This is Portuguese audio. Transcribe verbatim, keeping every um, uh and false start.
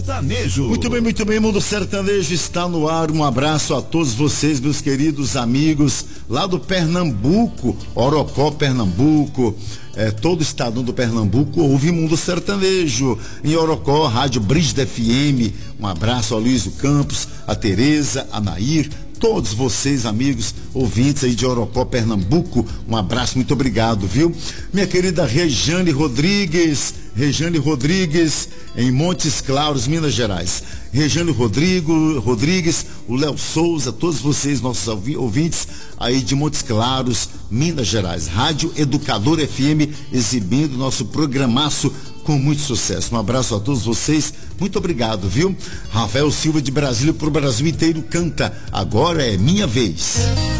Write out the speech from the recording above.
Sertanejo. Muito bem, muito bem, Mundo Sertanejo está no ar. Um abraço a todos vocês, meus queridos amigos lá do Pernambuco, Orocó, Pernambuco. É, todo o estado do Pernambuco ouve Mundo Sertanejo. Em Orocó, Rádio Brígida F M. Um abraço ao Luiz Campos, a Tereza, a Nair, todos vocês, amigos, ouvintes aí de Orocó, Pernambuco, um abraço, muito obrigado, viu? Minha querida Rejane Rodrigues, Rejane Rodrigues, em Montes Claros, Minas Gerais. Rejane Rodrigo, Rodrigues, o Léo Souza, todos vocês, nossos ouvintes aí de Montes Claros, Minas Gerais. Rádio Educador F M, exibindo nosso programaço com muito sucesso. Um abraço a todos vocês, muito obrigado, viu? Rafael Silva de Brasília pro Brasil inteiro canta Agora é Minha Vez.